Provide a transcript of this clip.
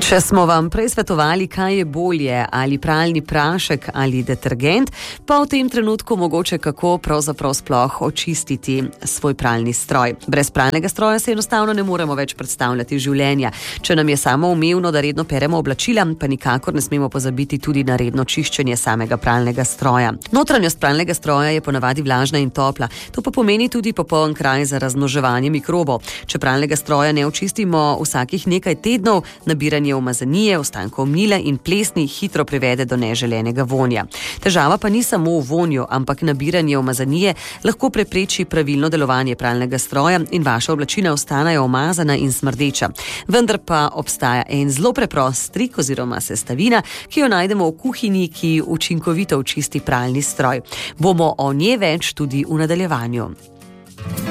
Če smo vam prej svetovali, kaj je bolje, ali pralni prašek ali detergent, pa v tem trenutku mogoče kako pravzaprav sploh očistiti svoj pralni stroj. Brez pralnega stroja se enostavno ne moremo več predstavljati življenja. Če nam je samoumevno, da redno peremo oblačila, pa nikakor ne smemo pozabiti tudi na redno čiščenje samega pralnega stroja. Notranjost pralnega stroja je ponavadi vlažna in topla, to pa pomeni tudi popoln kraj za razmnoževanje mikrobov. Če pralnega stroja ne očistimo vsakih nekaj tednov, nabiranje umazanije, ostankov mila in plesni hitro privede do neželenega vonja. Težava pa ni samo v vonju, ampak nabiranje umazanije lahko prepreči pravilno delovanje pralnega stroja in vaša oblačila ostanejo umazana in smrdeča. Vendar pa obstaja en zelo preprost trik oziroma sestavina, ki jo najdemo v kuhinji, ki učinkovito očisti pralni stroj. Bomo o njej več tudi v nadaljevanju.